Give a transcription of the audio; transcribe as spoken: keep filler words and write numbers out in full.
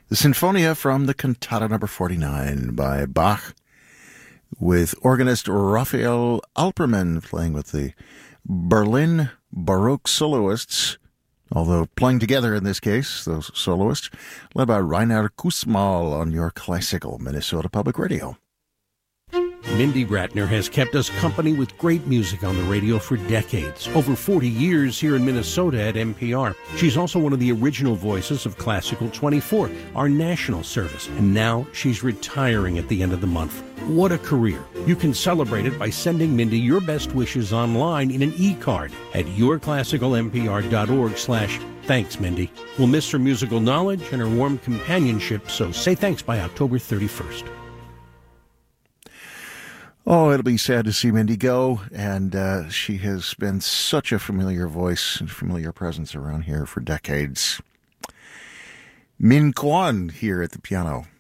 The Sinfonia from the Cantata number forty-nine by Bach, with organist Raphael Alperman playing with the Berlin Baroque soloists, although playing together in this case, those soloists, led by Rainer Kussmaul on your classical Minnesota Public Radio. Mindy Ratner has kept us company with great music on the radio for decades, over forty years here in Minnesota at N P R. She's also one of the original voices of Classical twenty-four, our national service, and now she's retiring at the end of the month. What a career. You can celebrate it by sending Mindy your best wishes online in an e-card at yourclassicalnpr.org slash thanks, Mindy. We'll miss her musical knowledge and her warm companionship, so say thanks by October thirty-first. Oh, it'll be sad to see Mindy go, and uh, she has been such a familiar voice and familiar presence around here for decades. Min Kwan here at the piano.